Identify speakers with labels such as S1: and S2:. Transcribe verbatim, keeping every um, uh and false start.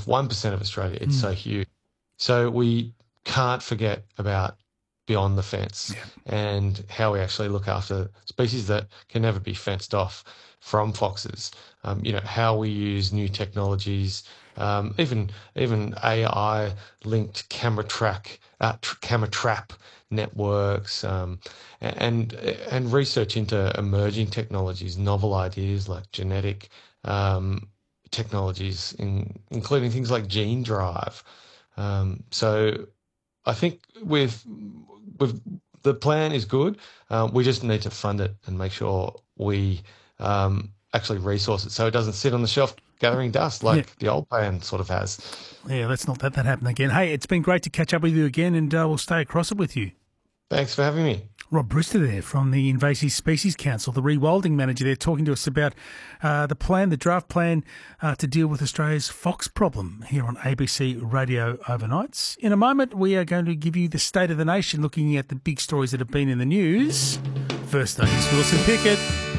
S1: one percent of Australia. It's
S2: Mm.
S1: so huge. So we can't forget about beyond the fence
S2: Yeah.
S1: and how we actually look after species that can never be fenced off from foxes. Um, you know, how we use new technologies, um, even even A I-linked camera track, uh, tr- camera trap networks, um, and and research into emerging technologies, novel ideas like genetic um, technologies, in, including things like gene drive. Um, so I think with with the plan is good. Uh, we just need to fund it and make sure we um, actually resource it so it doesn't sit on the shelf gathering dust like
S2: Yeah.
S1: the old plan sort of has.
S2: Yeah, let's not let that happen again. Hey, it's been great to catch up with you again, and uh, we'll stay across it with you.
S1: Thanks for having me.
S2: Rob Brewster there from the Invasive Species Council, the rewilding manager there, talking to us about uh, the plan, the draft plan uh, to deal with Australia's fox problem here on A B C Radio Overnights. In a moment, we are going to give you the state of the nation, looking at the big stories that have been in the news. First, though, is Wilson Pickett.